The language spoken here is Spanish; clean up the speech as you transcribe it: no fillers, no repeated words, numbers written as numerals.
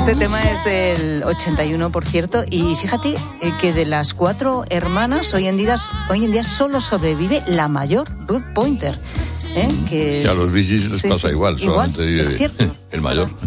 Este tema es del 81, por cierto, y fíjate que de las 4 hermanas hoy en día solo sobrevive la mayor, Ruth Pointer. Que a los Bee Gees les pasa igual, solamente es cierto. el mayor.